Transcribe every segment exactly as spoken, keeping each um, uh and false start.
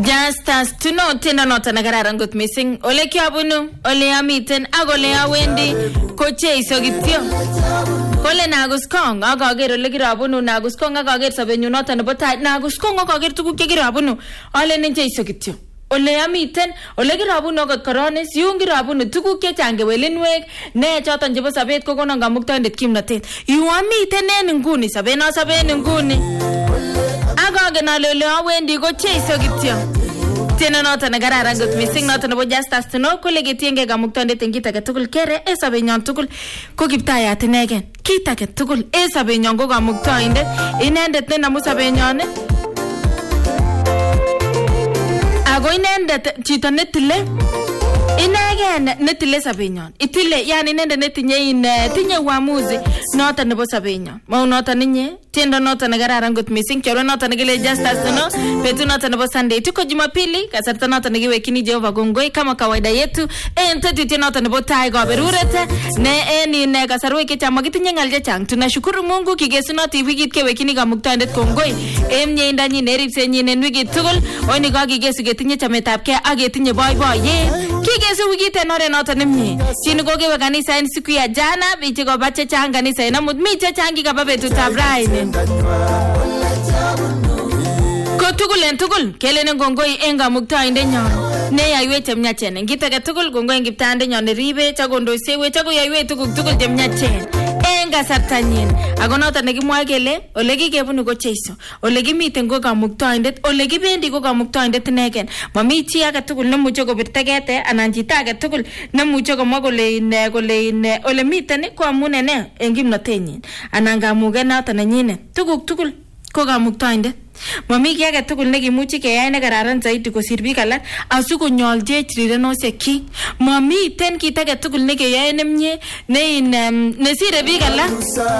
Justus to know tena nota nagararan gut missing ole kyabunu ole amiten ak ole awendi koche iso gityo kole nagus kong akager ole kirabunu nagus kong akager sabenyu nota nebo tai nagus kong akager tuguk che kirabunu ole ninje iso gityo ole amiten ole kirabunu agot koronis yung kirabunu tuguk che change welinwek ne choton chebo sabet kokonon kamuktaindet kimnatet yu amiten en nguni saben no saben nguni agagen ale ole awendi koche iso gityo tena nota nagararan gut missing nota nebo Justus to know kole getienge kamuktaindet en kit age tugul kere e sabenyon tugul ko kiptayat inegen kit age tugul e sabenyon ko kamuktaindet inendet ne namu sabenyon ago inendet chito netile inegen netile sabenyon itile yani inendet netinye in tinye uamuzi nota nebo sabenyon mau nota ninye tiendo nota nagararan gut missing choro nota negile Justus to know petu nota nebo Sunday tuko Jumapili kasarta nota negiwekini Jehova gongoi kama kawaida yetu en tetu nota nebo tai goberurete ne eni ne kasarwe ke chama kitinye ngalje chang tunashukuru Mungu kigesu nota wikit ke wekini kamuktaindet gongoi emnye indanyi neripsenyi en wikit tugul oni ka kigesu getinye chametabke ak getinye boiboiyet kigesu wikit en ore nota nemye chini kokewe kanisa en siku ya jana bichi ko bache chang kanisa en amut mi che changi ka betutab raini ko tugul en tugul kelene gongoi en kamuktaindet nyon ne yaiwe chemyachen en kit age tugul gongoi en kiptayat nyon neribe chakondoisewe chako yaiwe tuguk tugul chemyachen en kasartanyin ako noton nekimwoe kele ole kikebunu ko Jeiso ole kimiten ko kamuktaindet ole kibendi ko kamuktaindet inegen mami chi age tugul nemuche kobirte kete anan chito age tugul nemuche komwa kole ine kole ine ole miten ko amune ne en kimnotenyin anan kamuget noton nenyine tuguk tugul ko kamuktaindet mami ki age tugul nekimuchi keyai ne kararan zaidi kosir biik alak asikonyoljech rirenosiek mami ten kit age tugul nekeyoe nemie ne nesire biik alak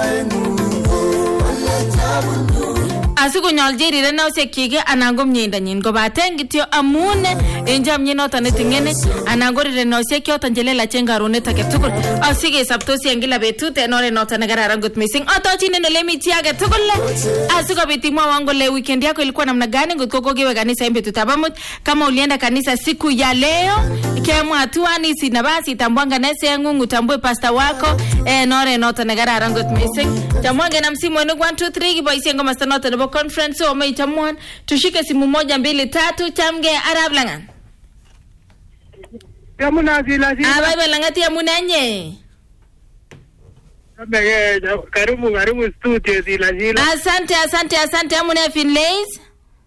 asikonyoljech rirenosiek kyik anan ko mnyendanyin kobaten kityo amun en chamnyet noton neting'ene anan ko rirenosiek choton chelelachen karonet age tugul asikesoptosi en kila betut en oret noton nekararan kot missing atochinen ole mi chi age tugul asikobit imwowon kole weekend yako ilikuwa namna gani ngotko kokewe kanisa en betutab amut kama ulienda kanisa siku ya leo kemwa tuani si nabasi tambua kanisa yangu utambue pastor wako en oret noton nekararan kot missing chamwange na msimu wenu one two three kiboisien ngoma noton nebo conference o mai chamwan tushike simu moja mbili tatu chamge arab langan Yamuna zila zila. Ah, bye langati yamuna nye. Abege karibu karibu studio zila zila. Asante asante asante yamuna Finlays.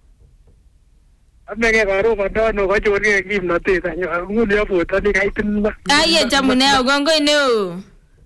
Abege karibu ndono kwa jori kimnotet anyo nguni hapo tani kaitin. Aye jamuna ugongo ineo.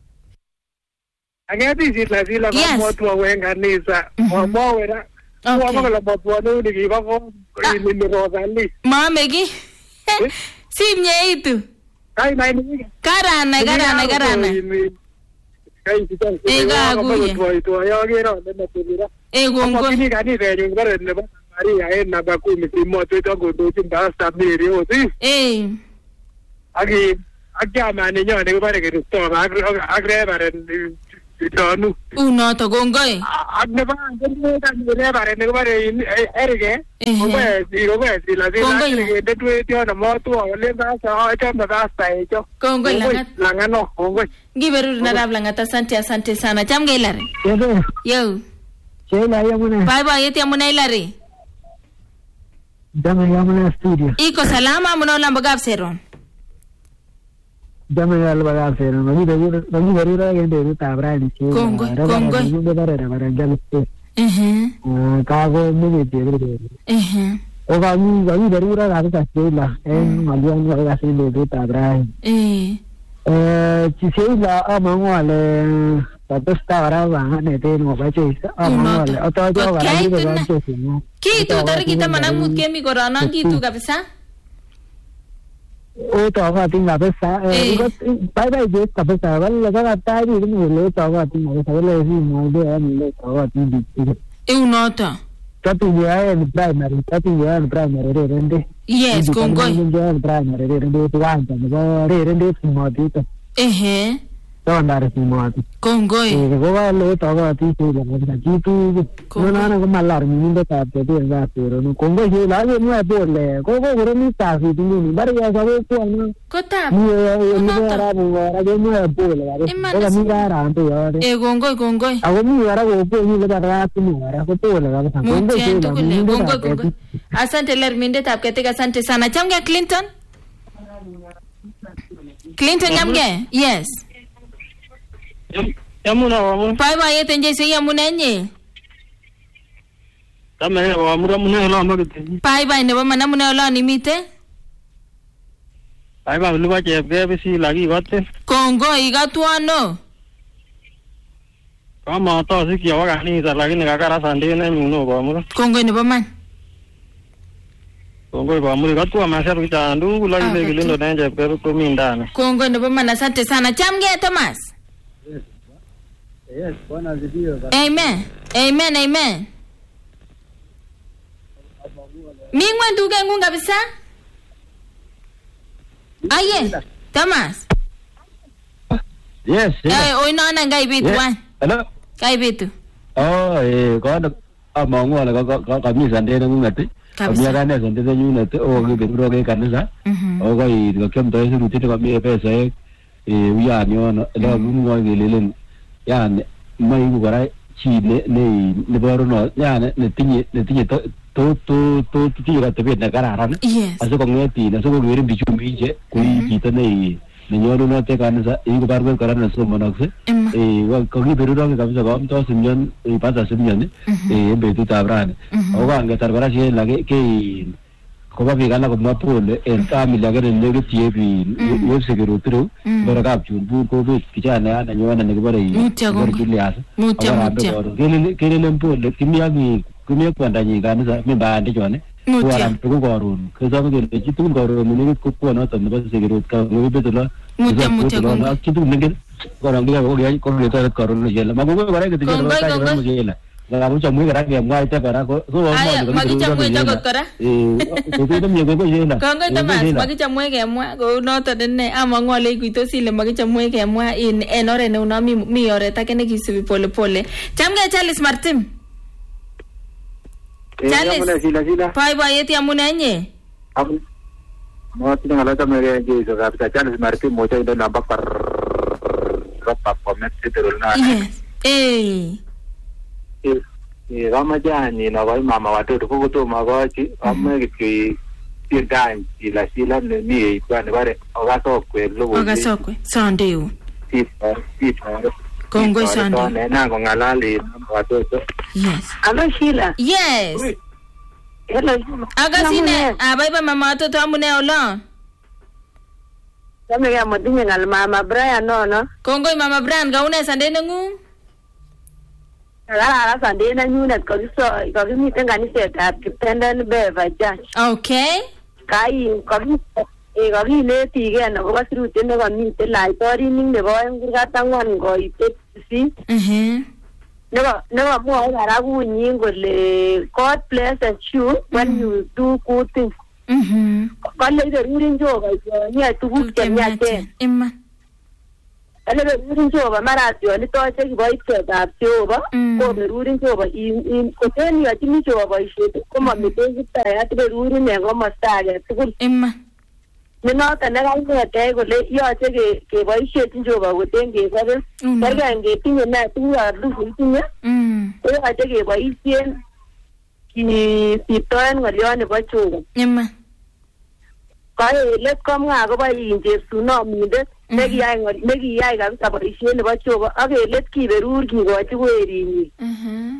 Angati zila zila kwa watu wa kanisa. Wamawera. Kwa mama la bapwano ni kibako ni rozali. Mamegi. Simye itu. Kai nai. Karana karana karana. Kai sitan. Ega guye. Tuwa tuwa ya gero na tubira. Ego ngo. Kini kani re yung bare ne ba. Maria en na ba ku mi timo to to go do tin da sta miri o si. Eh. Agi agya mane nyo ne bare ke to agre agre bare tonu. Uno to gongoi. Agne ba ngene ta ne bare ne bare erige. Ngwe iro gwe sila sila de tu tio na mo tu ole ba sa cha na ba sta e cho. Gongoi langat. Langano gongoi. Giberu na rab langata asante asante sana. Chamge ilare. Yo. Yo. Chela yamuna. Bye bye yeti yamuna ilare. Dame yamuna studio. Iko salama muna ulamba gabseron. Dame yalba gabseron. Magi beru magi beru ra gende ru tabra ni che. Kongo kongo. Ni bare ra bare jalu. Eh. Ka go ni de de. Eh. O ga ni ga ni beru ra ga ta chela. En malian ga ga se de ru tabra. Eh. Eh, ci sei la amangwale. Tapos tawara ba ne te no ba che. Amangwale. O to jo ga ni ba che. Kitu dari kita manamut kemi korana kitu kabisa. O to ga tin la pesa. Eh, bye bye je tapos wal la ga ta ni ni le to ga tin no sa le si mo de ni le to ga tin di. E unota. Tapi ya en primary, tapi ya en primary re rende. Yes, gongoi. Ya en primary re rende tu anta, no re rende mo di to. Eh. Tondare simoti. Kongoi. Ko ba lo to ba ti se la kitu. No no no malar mi ndo ta te te za pero no kongoi je la ye mo bole. Ko ko ro mi ta fi ni bari ya sa ko no. Ko ta. Ni ni ara bu ara je mo bole. Ko mi ga ra ante yo. E kongoi kongoi. Ako mi ara go po ni la ra ti ni ara ko bole ga sa. Kongoi je la. Kongoi kongoi. Asante Lerminde tap ketika asante sana. Chamge Clinton. Clinton yamge? Yes. Yamuna wa. Pai ba yete nje se yamuna nye. Tama ne wa mura muna lo ma kete. Pai ba ne ba mana muna lo ni mite. Pai ba lu ba je be be si lagi gote. Kongo iga tuano. Kama to si ki wa ga ni sa lagi ne ga kara sande ne mu no ba mura. Kongo ne ba man. Kongo ba mura ga tu ma sa bi ta ndu lagi ne gilindo ne je be ko mi ndana. Kongo ne ba man asante sana. Chamge Thomas. Yes, bona zidio. Amen. Amen, amen. Mingwa nduge ngunga bisa? Aye. Thomas. Yes, yes. Eh, oi nona ngai bitu wan. Hello. Kai bitu. Oh, eh, có được à mà ngồi là có có có có mi sẵn đây nó cũng ngặt đấy. Có mi cái này sẵn đây như này, ô cái bên đó cái cảnh đó sao? Ô cái cái kem tới sự thì có mi phải sẽ eh uya nyo nó là cũng ngồi cái lên. Ya mai của cái chi ne ne ne baro no ya ne ne tinye ne tinye to to to to ti ra te bet na cara ran. Yes. Aso ko ngeti na so ko gere bichu mi je ko yi ta ne ne nyoru no te kan sa i ko barber karan na so monak se. Eh wa ko gi beru ro ke kam sa kam to simyon e pasa simyon e be tu ta bran. O ga ngetar bara si lage ke ko ba bi gana ko ma pole en ta mi lage ne ge tie bi yo se ge ro tro bara ka chu bu ko be ki ja na na nyo na ne bare yi. Mucha mucha. Mucha. Kele kele lempo le kimya gi kumya kwanda ni kan sa me ba de jone. Mucha. Ko ko ro ko sa ge le chi tu ko ro ni ko ko na ta ne ba se ge ro ka go be to la. Mucha mucha ko. Chi tu ne ge ko ro ge ko ge ko ge ta ko ro ni la ma ko bare ge ti ge ro ta ge mo ge la. La mu chamu ga ge mo ai ta para ko so ma ma gi chamu ta ko kara. Eh ko tu tam ye ko ge la. Ko ngai ta mas ma gi chamu ge mo ko no ta de ne ama ngole ku to sile ma gi chamu ge mo in en ore ne una mi mi ore ta ke ne ki su pole pole. Chamge Charles Martin. Charles. Pai ba yeti amuna nye. Am mo ti ngala ta mere je so ga ta Charles Martin mo ta ida namba par rapa comment te na. Yes. Eh. Eh rama jani na wai mama watu ko to ma ga chi amma ki ti dan ti la sila ne ni kwa ne bare o ga so kwe lo. O ga so kwe Sunday u. Ti ti Kongo Sunday. Ne na ko ngala le watu to. Yes. Hello Sheila. Yes. Hello. Aga sine abai ba mama to to amune ola. Kami ya modinga ngal mama Brian no no. Kongo mama Brian ga une Sunday nangu. Ala ala Sunday na nyuna ko so ko mi tenga ni set at dependent be va church. Okay. Kai ko e ko ni le ti ge no ko siru te no ko mi te lai tori ning de bo en ga tangwan go ite si. Mhm. No no mo ara gu ni go le God bless and you when you do good things. Mhm. Ko le de urin jo ga ni tu gu ke nya te. Imma. Ele be urin jo ba mara jo ni to che ki boy che da jo ba ko be urin jo ba in in ko te ni ati ni jo ba she ko ma me te ta ya te be urin ne go ma sta ga tu Imma. ni no ta na ga ni te go le yo che ke ke boy she ti jo ba go te nge ga be ba ga nge ti ni na tu ya du hu ti ni Mm. ko ga te ke boy sien ki si to en ga yo ne ba chu Imma. ka e le kom nga go ba yin je su no mi de ne gi ai ngor ne gi ai ga sa ba shi ne ba cho ba age le ki be rur ki go ti go eri ni Mhm.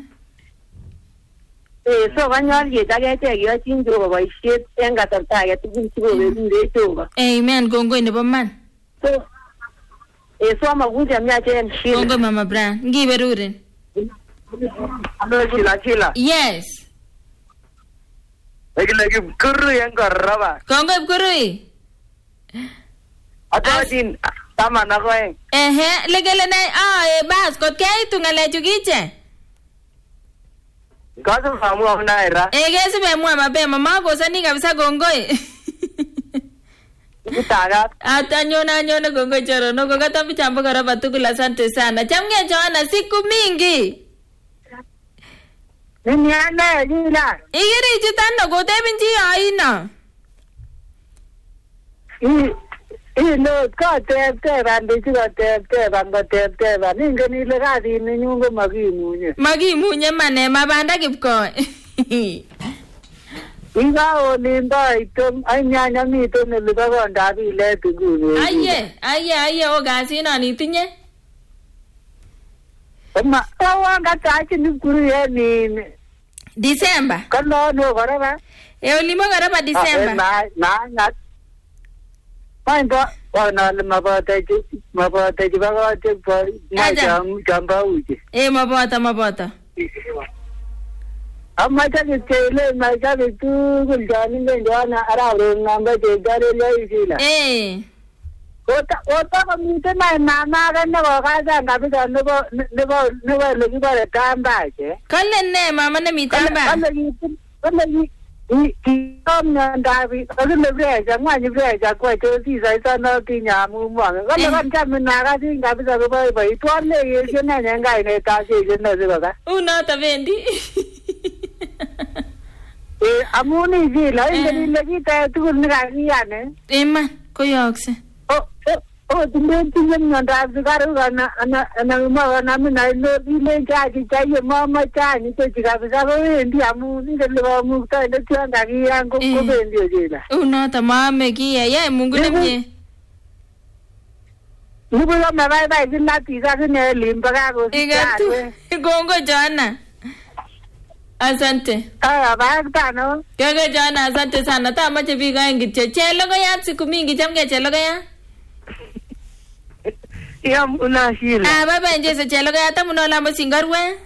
e so ga nyal ye da ga te gi a tin jo ba shi en ga ta ta ga ti ti go be ni de cho ba Amen Kongo ne ba man. so e so ma gu jam ya chen shi Kongo mama Brian ngi berurin. Ano sila sila. Yes. Lagi lagi kuru yang garaba. Kongo kurui. Atau din tama na ko eh. Ehe, legele na ah e bas ko kay tu ngale chugiche. Kaso samu na era. E gese be mwa mabe mama ko sani kabisa Kongo. Utagat. Atanyona nyona gongo chorono gongo tamichambo kora patukul asante sana. Chamge Joanna siku mingi. Nini ana yila. Igiri chitano kotebinchi aina. I I no ka teb teb ande chiga teb teb anga teb teb ninge ni le gadi ni nyungo magimunye. Magimunye mane mabanda kipko. Iga olinda item anyanya mito ne lugaga ndabi le tugu. Aye, aye, aye o gasina nitinye. Amma awanga tachi ni kuru ye ni December. Kalo no garaba. E olimo garaba December. Na na na. Paimbo ona le mabata ji mabata ji baga te pa na jam jamba uji. E mabata mabata. Amma ta ke tele ma ga be tu gul jani ne jana ara ro namba je dare le isila. Eh. Ota ota ko mi te na na na ga ne ko ga ja na bi ga ne ko ne ko ne ko le ki ba le tamba je. Kalle ne mama ne mi tamba. Kalle ni kalle ni i ki tom na davi kalle le bre ja ngwa ni bre ja ko to si sai sa na ki nya mu mo ga le kan ka mi na ga ti ga bi ga ba ba i to le ye je na nya ga ne ta je je na se ba. Una ta vendi. Eh amuni ji la ni le ki ta tu ni ga ni ya ne. Emma koyokse. Oh oh oh tumbe tinye nyanda zikaru na na na ma na mi na no ile ja ji ja ye ma ma cha ni to ji ga ba ba ndi amu ni le ba mu ta ne cha ga gi an ko ko be ndi je la. Una ta mame ki ya ya mungu ne mye. Ni bu ma ba ba ji na ti ga ne limba ga go. Igatu gongo Joanna. Asante. Ah, ba ta no. Gaga Joanna asante sana. Ta mache bi ga ngitche. Chelo ga ya siku mingi chamge chelo ga ya. Ya muna shila. Ah baba nje se chelo ga ya tamuno la mo singarwe.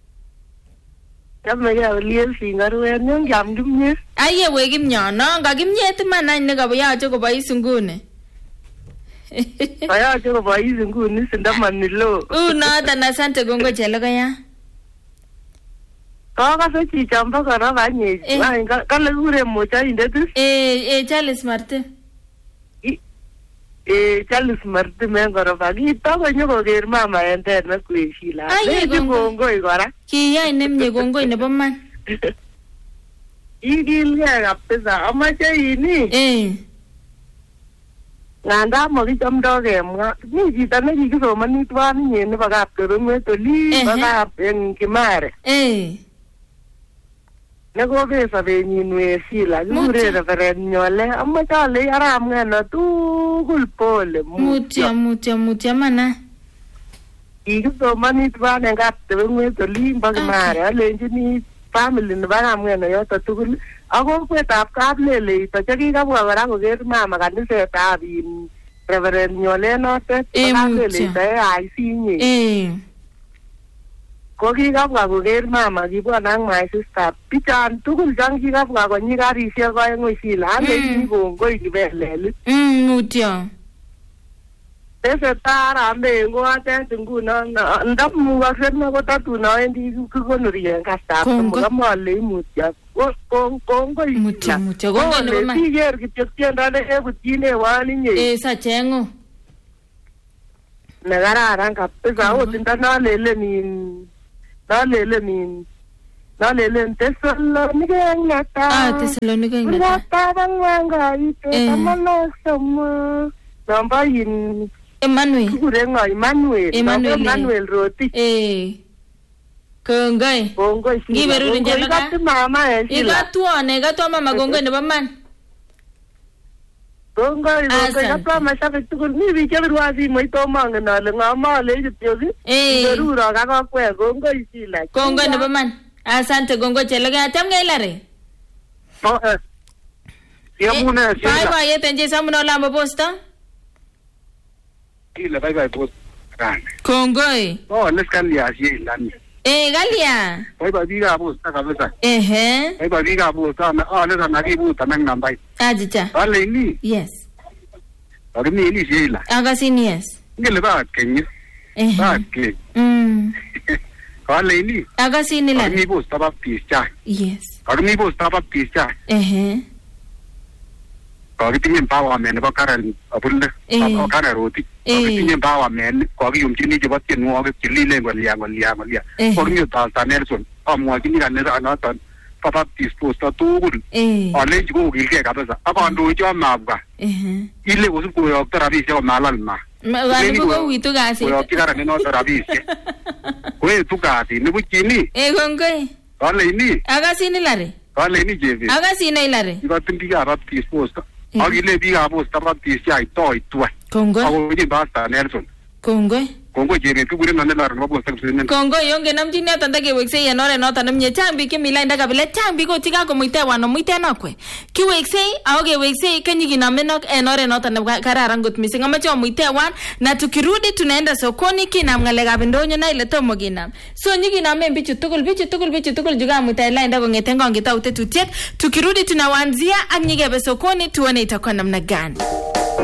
Kama ya liel singarwe nyong jam dumye. Aye we gimnyo no ga gimye ti mana ne ga ya cho ko ba isungune. Aya cho ko ba isungune sinda manilo. Una ta na asante gongo chelo ga ya. Ka so chi chamba kara ba nye. Ka ka le gure mo cha inde tu. Eh eh Charles Marte. Eh Charles Marte me kara ba gi ta ko nyo ger mama ente na ku shila. Aye gongo igora. Ki ya inem nye gongo ne bomman. Igil ya apesa ama cha ini. Eh. Nganda mo gi cham do ge mo. Ni ji ta ne gi so mani twa ni ne ba ga pero me to li ba ga en kimare. Eh. Nago be sa be ni nwe sila gure da per nyole amma ta le aram ngana tu gulpole mutia mutia mutia mana igu so mani twa ne gat te ngwe to limba mare le ni family ne ba ngam ngana yo to tugul ago pe tap kap le le to chagi ga bwa ra go ger mama ga ni se ta bi reverend nyole no te ta le le te ai si ni eh ko gi ga bwa go ger mama gi bwa nang mai sister pichan tugul jang gi ga bwa go ni ga ri se go ngwe sila le ni go go gi be le mm mutia ese tara me go ate tungu na ndap mu ga se na go ta tu na endi ku go no ri ga sta mo ga mo le mutia ko ko ko go mutia mutia go ne ma ti yer gi te tienda le e bu ti ne wa ni ni eh sa chengo na gara ran ka pe ga o tinda na le le ni na le le ni na le le te solo ni ga na ta ah te solo ni ga na ta ta bang ga ite tamano somo namba yin Emmanuel kure ngai Emmanuel Emmanuel Emmanuel roti eh kongai kongai gi beru ni jelo ga mama e iga tuone ga to mama gongai ne baman kongai kongai ga pa ma sa tu ni bi ke ru asi mai to mang na le ngama le ju tyo gi beru ra ga ga kwe kongai sila kongai ne baman asante gongo chelo ga tam ga ilare oh eh ya muna sila bye bye ye tenje samuno la mo posta ile bye bye post kan kongai oh les kan ya si lan eh galia bye bye biga post ta kabisa eh eh bye bye biga post ta na oh les na ki bu ta nang nambai ajicha ale ni yes ari ni ni si la aga sin yes ngile ba kenye eh ba ke mm ale ni aga sin la ni post ta ba pista yes ari ni post ta ba pista eh eh Kakitinye empowerment nebo Karen Abule ak Karen Rotich. Kakitinye empowerment kakiyumchini chebo tienwogik chelilen kolya kolya kolya. Kokinyo Pastor Nelson amwachini kanisa noton bo Baptist Posta tugul. Alenji kokilgei kabisa. Ak kandoik cho mabwa. Ile kosib koyokto rabisiek komalal ma. Wani ko uitu kasit. Koyokto Karen noton rabisiek. Koetu kasit nibuchini. Eh kongoi. Kale ini. Akasini lare. Kale ini jeve. Akasini ilare. Ikotin biikab Baptist Posta. Ak ile biikab Posta Baptist yaitoi tuwai. Kongoi. Ako ujin Pastor Nelson. Kongoi. Kongoi jeve kikuren nane lare nebo Posta kipsinen. Kongoi yonge namchi noton takeweksei en oret noton nemie chang biik chemi lainda kabile chang biik ot chekakomuitewan omuiten okwe. Kiweksei ako keweksei kenyikinamenok en oret noton nebo kararan kot missing. Amache omuitewan na tukirudi tunaenda sokoni kinam ng'alekab ndonyo na ile tomo kinam. So nyikinamen bichu tugul bichu tugul bichu tugul jukamuita lainda kong'eten kongitau tetutiet. Tukirudi tunawanzia ak nyikebe sokoni tuone itakuwa namna gani.